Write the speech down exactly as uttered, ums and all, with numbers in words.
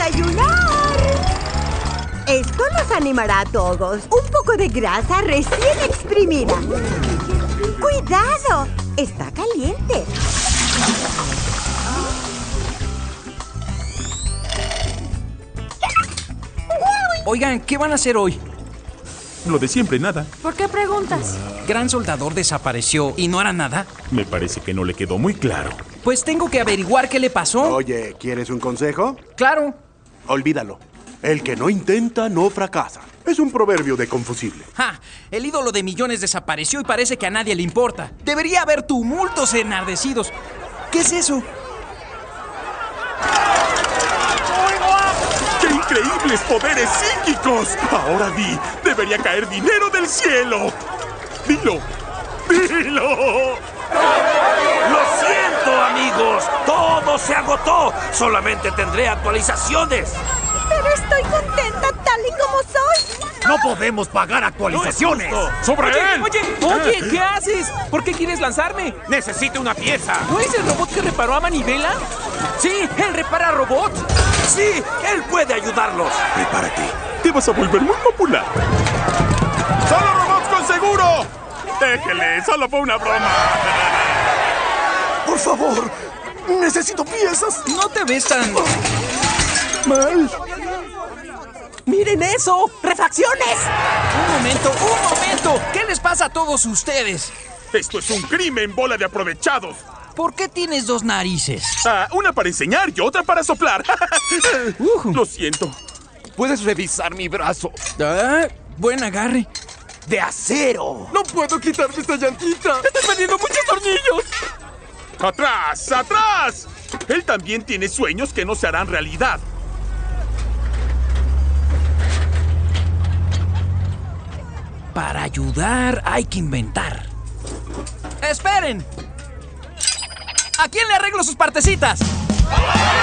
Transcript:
desayunar! Esto los animará a todos. Un poco de grasa recién exprimida. ¡Cuidado! Está caliente. Oigan, ¿qué van a hacer hoy? Lo de siempre, nada. ¿Por qué preguntas? Gran Soldador desapareció y no hará nada. Me parece que no le quedó muy claro. Pues tengo que averiguar qué le pasó. Oye, ¿quieres un consejo? Claro. Olvídalo. El que no intenta, no fracasa. Es un proverbio de Confucible. ¡Ja! El ídolo de millones desapareció y parece que a nadie le importa. Debería haber tumultos enardecidos. ¿Qué es eso? ¡Qué increíbles poderes psíquicos! Ahora di, debería caer dinero del cielo. Dilo, dilo. ¡Lo siento, amigos! ¡Todo se agotó! Solamente tendré actualizaciones. Pero estoy contenta tal y como soy. ¡No podemos pagar actualizaciones! ¡Sobre él! Oye, oye, ¿qué haces? ¿Por qué quieres lanzarme? ¡Necesito una pieza! ¿No es el robot que reparó a Manivela? Sí, él repara robots. ¡Sí! ¡Él puede ayudarlos! Prepárate. Te vas a volver muy popular. ¡Solo robots con seguro! Déjele, solo fue una broma. Por favor, necesito piezas. No te ves tan... Mal. ¡Miren eso! ¡Refacciones! Un momento, un momento. ¿Qué les pasa a todos ustedes? Esto es un crimen, bola de aprovechados. ¿Por qué tienes dos narices? Ah, una para enseñar y otra para soplar. Uh. Lo siento. ¿Puedes revisar mi brazo? Ah, buen agarre. ¡De acero! ¡No puedo quitarme esta llantita! ¡Estás perdiendo muchos tornillos! ¡Atrás, atrás! Él también tiene sueños que no se harán realidad. Para ayudar hay que inventar. ¡Esperen! ¿A quién le arreglo sus partecitas?